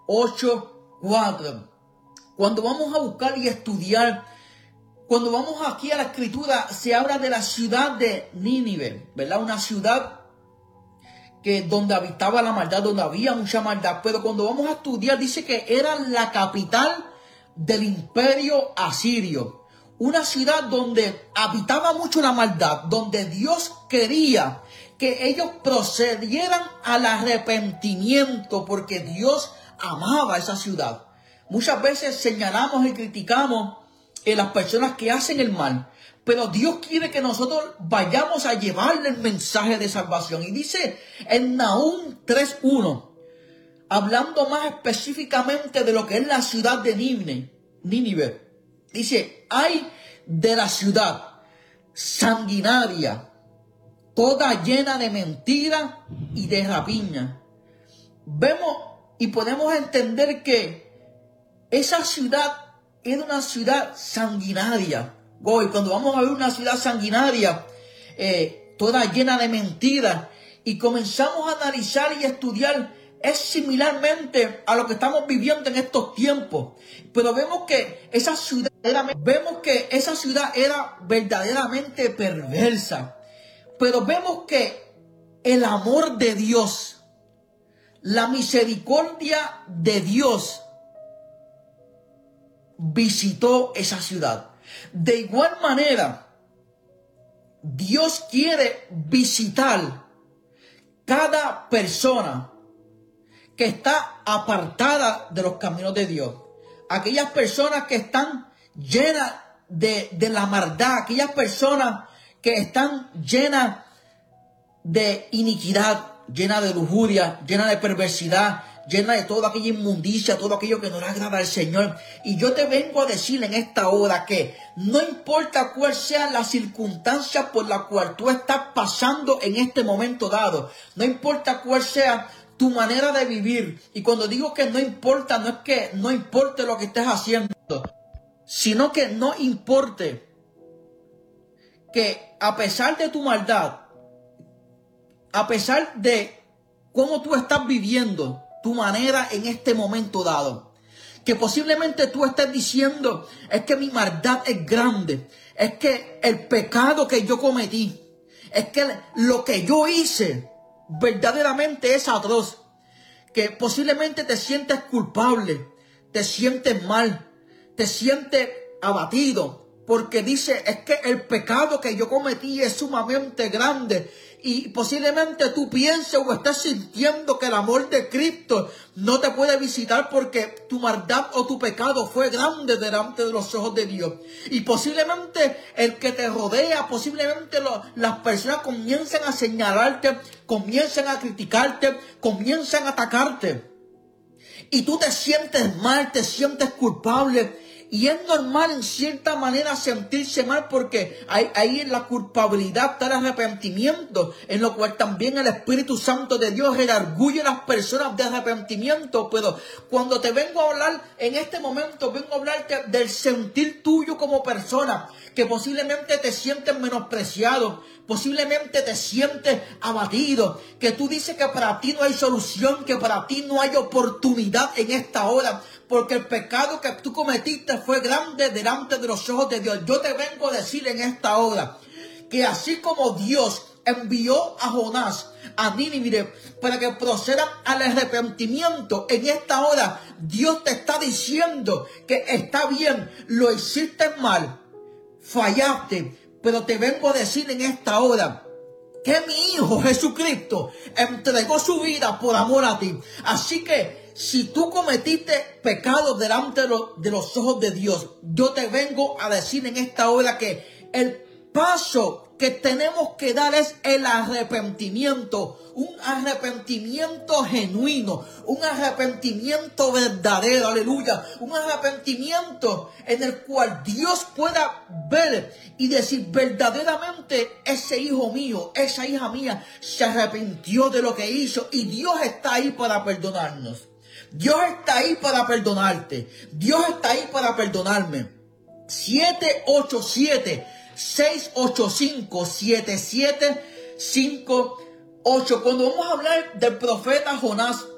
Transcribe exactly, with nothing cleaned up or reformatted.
ocho, cuatro. Cuando vamos a buscar y estudiar, cuando vamos aquí a la escritura, se habla de la ciudad de Nínive, ¿verdad? Una ciudad que donde habitaba la maldad, donde había mucha maldad. Pero cuando vamos a estudiar, dice que era la capital del imperio asirio. Una ciudad donde habitaba mucho la maldad, donde Dios quería que ellos procedieran al arrepentimiento, porque Dios amaba esa ciudad. Muchas veces señalamos y criticamos a las personas que hacen el mal, pero Dios quiere que nosotros vayamos a llevarle el mensaje de salvación. Y dice en Nahum tres uno, hablando más específicamente de lo que es la ciudad de Nínive, Nínive, dice, ay de la ciudad sanguinaria, toda llena de mentira y de rapiña. Vemos y podemos entender que esa ciudad era una ciudad sanguinaria. Oh, y cuando vamos a ver una ciudad sanguinaria, eh, toda llena de mentiras, y comenzamos a analizar y estudiar, es similarmente a lo que estamos viviendo en estos tiempos. Pero vemos que esa ciudad era, vemos que esa ciudad era verdaderamente perversa. Pero vemos que el amor de Dios, la misericordia de Dios, visitó esa ciudad. De igual manera, Dios quiere visitar cada persona que está apartada de los caminos de Dios. Aquellas personas que están llenas de, de la maldad, aquellas personas que están llenas de iniquidad, llenas de lujuria, llenas de perversidad, llena de toda aquella inmundicia, todo aquello que no le agrada al Señor. Y yo te vengo a decir en esta hora que no importa cuál sea la circunstancia por la cual tú estás pasando en este momento dado, no importa cuál sea tu manera de vivir. Y cuando digo que no importa, no es que no importe lo que estés haciendo, sino que no importe que a pesar de tu maldad, a pesar de cómo tú estás viviendo, tu manera en este momento dado, que posiblemente tú estés diciendo, es que mi maldad es grande, es que el pecado que yo cometí, es que lo que yo hice verdaderamente es atroz, que posiblemente te sientes culpable, te sientes mal, te sientes abatido, porque dice, es que el pecado que yo cometí es sumamente grande. Y posiblemente tú pienses o estés sintiendo que el amor de Cristo no te puede visitar porque tu maldad o tu pecado fue grande delante de los ojos de Dios. Y posiblemente el que te rodea, posiblemente lo, las personas comiencen a señalarte, comiencen a criticarte, comiencen a atacarte. Y tú te sientes mal, te sientes culpable. Y es normal en cierta manera sentirse mal porque ahí, ahí en la culpabilidad está el arrepentimiento, en lo cual también el Espíritu Santo de Dios redarguye a las personas de arrepentimiento. Pero cuando te vengo a hablar en este momento, vengo a hablarte del sentir tuyo como persona, que posiblemente te sientes menospreciado, posiblemente te sientes abatido, que tú dices que para ti no hay solución, que para ti no hay oportunidad en esta hora, porque el pecado que tú cometiste fue grande delante de los ojos de Dios. Yo te vengo a decir en esta hora que así como Dios envió a Jonás a Nínive para que procedan al arrepentimiento, en esta hora Dios te está diciendo que está bien, lo hiciste mal, fallaste, pero te vengo a decir en esta hora que mi Hijo Jesucristo entregó su vida por amor a ti. Así que si tú cometiste pecado delante de, lo, de los ojos de Dios, yo te vengo a decir en esta hora que el paso que tenemos que dar es el arrepentimiento, un arrepentimiento genuino, un arrepentimiento verdadero, aleluya, un arrepentimiento en el cual Dios pueda ver y decir verdaderamente ese hijo mío, esa hija mía se arrepintió de lo que hizo y Dios está ahí para perdonarnos. Dios está ahí para perdonarte. Dios está ahí para perdonarme. siete ocho siete, seis ocho cinco, siete siete cinco ocho. Cuando vamos a hablar del profeta Jonás,